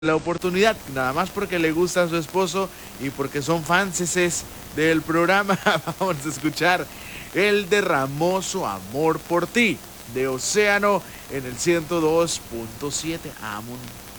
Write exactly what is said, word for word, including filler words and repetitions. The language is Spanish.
la oportunidad, nada más porque le gusta a su esposo y porque son fanses del programa. Vamos a escuchar Él derramó su amor por ti, de Océano, en el ciento dos punto siete. Amon.